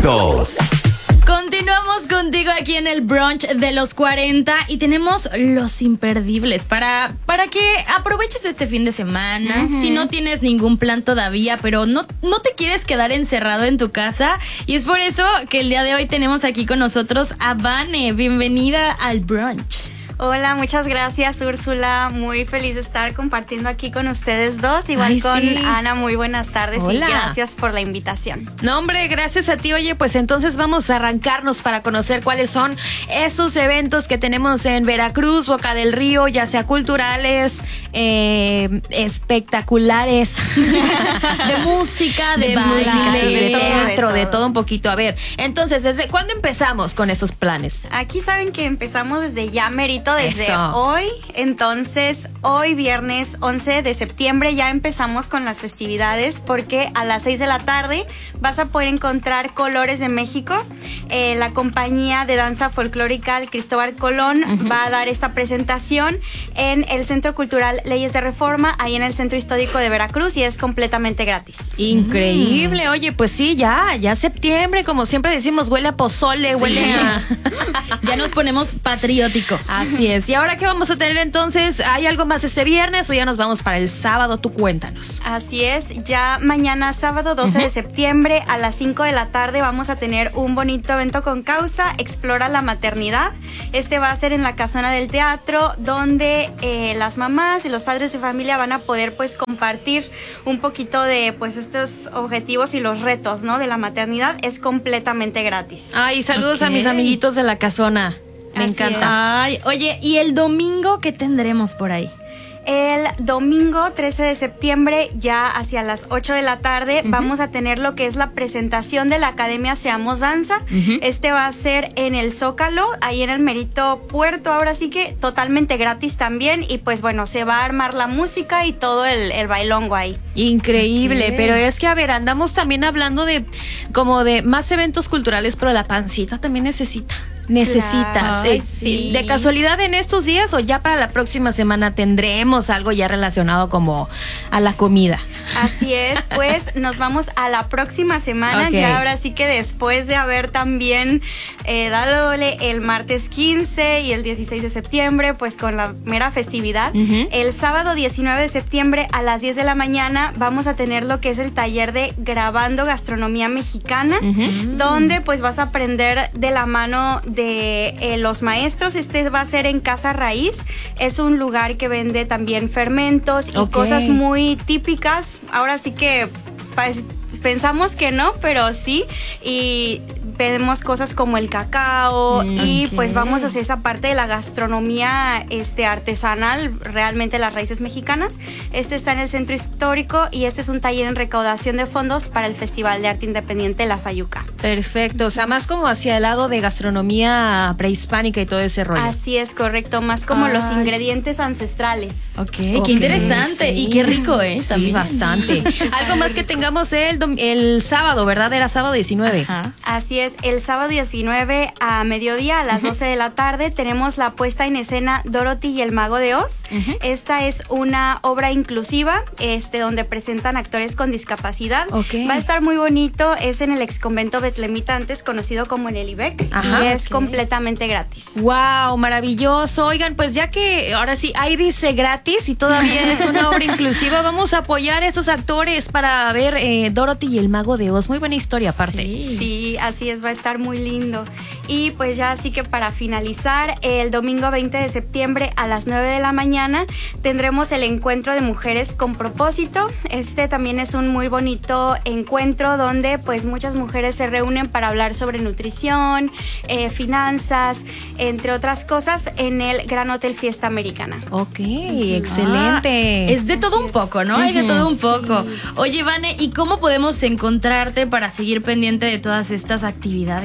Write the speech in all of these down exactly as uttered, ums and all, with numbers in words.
dos. Continuamos contigo aquí en el brunch de los cuarenta y tenemos los imperdibles para, para que aproveches este fin de semana. Uh-huh. Si no tienes ningún plan todavía, pero no, no te quieres quedar encerrado en tu casa. Y es por eso que el día de hoy tenemos aquí con nosotros a Vane. Bienvenida al brunch. Hola, muchas gracias, Úrsula. Muy feliz de estar compartiendo aquí con ustedes dos. Igual Ay, con sí. Ana, muy buenas tardes. Hola. Y gracias por la invitación. No, hombre, gracias a ti. Oye, pues entonces vamos a arrancarnos para conocer cuáles son esos eventos que tenemos en Veracruz, Boca del Río, ya sea culturales, eh, espectaculares, de música, de, de baile, música, sí, de, de teatro, de todo. de todo un poquito. A ver, entonces, ¿desde cuándo empezamos con esos planes? Aquí saben que empezamos desde ya merito, desde Eso. hoy. Entonces, hoy viernes once de septiembre ya empezamos con las festividades, porque a las seis de la tarde vas a poder encontrar Colores de México. Eh, la compañía de danza folclórica Cristóbal Colón uh-huh. va a dar esta presentación en el Centro Cultural Leyes de Reforma, ahí en el Centro Histórico de Veracruz, y es completamente gratis. Increíble. Oye, pues sí, ya, ya septiembre, como siempre decimos, huele a pozole, sí. huele a... Ya nos ponemos patrióticos. Así es. ¿Y ahora qué vamos a tener entonces? ¿Hay algo más este viernes o ya nos vamos para el sábado? Tú cuéntanos. Así es. Ya mañana sábado doce uh-huh. de septiembre a las cinco de la tarde vamos a tener un bonito evento con causa, Explora la Maternidad. Este va a ser en la Casona del Teatro, donde eh, las mamás y los padres de familia van a poder pues compartir un poquito de pues estos objetivos y los retos, ¿no?, de la maternidad. Es completamente gratis. Ay, saludos okay. a mis amiguitos de la Casona. Me Así encanta. Ay, oye, ¿y el domingo qué tendremos por ahí? El domingo trece de septiembre, ya hacia las ocho de la tarde, uh-huh. vamos a tener lo que es la presentación de la Academia Seamos Danza. Uh-huh. Este va a ser en el Zócalo, ahí en el Merito Puerto, ahora sí que totalmente gratis también. Y pues bueno, se va a armar la música y todo el, el bailongo ahí. Increíble, okay. Pero es que a ver, andamos también hablando de como de más eventos culturales, pero la pancita también necesita. Necesitas. Claro, eh, sí. ¿De casualidad en estos días o ya para la próxima semana tendremos algo ya relacionado como a la comida? Así es, pues nos vamos a la próxima semana, okay. ya ahora sí que después de haber también eh, dándole el martes quince y el dieciséis de septiembre, pues con la mera festividad, uh-huh. el sábado diecinueve de septiembre a las diez de la mañana vamos a tener lo que es el taller de Grabando Gastronomía Mexicana, uh-huh. donde pues vas a aprender de la mano de eh, los maestros. Este va a ser en Casa Raíz, es un lugar que vende también fermentos y okay. cosas muy típicas. Ahora sí que pues, pensamos que no, pero sí, y vemos cosas como el cacao mm, y okay. pues vamos a hacer esa parte de la gastronomía este, artesanal, realmente las raíces mexicanas. Este está en el Centro Histórico y este es un taller en recaudación de fondos para el Festival de Arte Independiente La Fayuca. Perfecto, o sea, más como hacia el lado de gastronomía prehispánica y todo ese rollo. Así es, correcto, más como Ay. los ingredientes ancestrales. Ok, okay. Qué interesante sí. y qué rico, ¿eh? Sí, también. bastante. Algo más que tengamos el, el sábado, ¿verdad? Era sábado diecinueve. Ajá. Así es. El sábado diecinueve a mediodía, a las uh-huh. doce de la tarde, tenemos la puesta en escena Dorothy y el Mago de Oz. Uh-huh. Esta es una obra inclusiva, este, donde presentan actores con discapacidad. Okay. Va a estar muy bonito, es en el ex convento betlemita, antes conocido como en el I B E C, Ajá, y es okay. completamente gratis. Wow, maravilloso. Oigan, pues ya que ahora sí, ahí dice gratis y todavía es una obra inclusiva, vamos a apoyar a esos actores para ver eh, Dorothy y el Mago de Oz. Muy buena historia aparte. Sí, sí, así es, va a estar muy lindo. Y pues ya así que para finalizar, el domingo veinte de septiembre a las nueve de la mañana tendremos el encuentro de mujeres con propósito. Este también es un muy bonito encuentro donde pues muchas mujeres se reúnen para hablar sobre nutrición, eh, finanzas, entre otras cosas, en el Gran Hotel Fiesta Americana. Ok, uh-huh. excelente. Ah, es de todo Así un poco, ¿no? Uh-huh. Hay de todo un poco. Sí. Oye, Vane, ¿y cómo podemos encontrarte para seguir pendiente de todas estas actividades?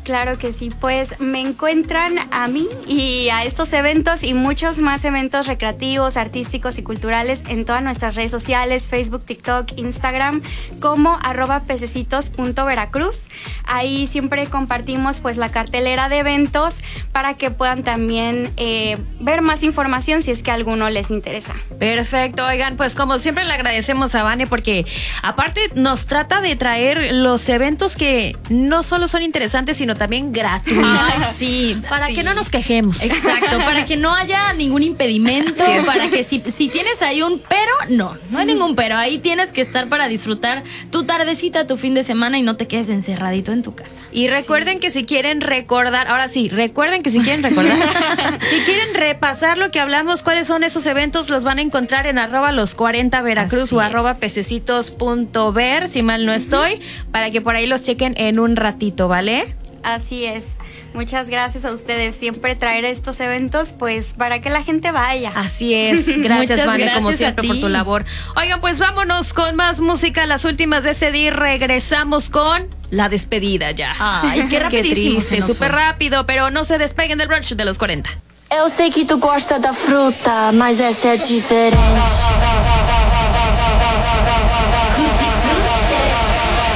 Claro que sí, pues me encuentran a mí y a estos eventos y muchos más eventos recreativos, artísticos y culturales en todas nuestras redes sociales, Facebook, TikTok, Instagram, como arroba pececitos punto veracruz. Ahí siempre compartimos pues la cartelera de eventos para que puedan también eh, ver más información si es que a alguno les interesa. Perfecto, oigan, pues como siempre le agradecemos a Vane porque aparte nos trata de traer los eventos que no solo son interesantes, sino también gratuitos. Ay, sí. Para sí. que no nos quejemos. Exacto, para que no haya ningún impedimento, sí, para que si, si tienes ahí un pero, no, no hay ningún pero. Ahí tienes que estar para disfrutar tu tardecita, tu fin de semana y no te quedes encerradito en tu casa. Y recuerden sí. que si quieren recordar, ahora sí, recuerden que si quieren recordar, si quieren repasar lo que hablamos, cuáles son esos eventos, los van a encontrar en arroba los cuarenta Veracruz Así o es. arroba pececitos punto ver, si mal no estoy, uh-huh. para que por ahí los chequen en un ratito, ¿vale? Así es. Muchas gracias a ustedes. Siempre traer estos eventos, pues, para que la gente vaya. Así es. Gracias, Vane, como siempre, por tu labor. Oigan, pues vámonos con más música. Las últimas de este día y regresamos con la despedida ya. Ay, qué rapidísimo. Qué triste, súper rápido, pero no se despeguen del brunch de los cuarenta. Eu sei que tu gosta da fruta, mas essa é diferente.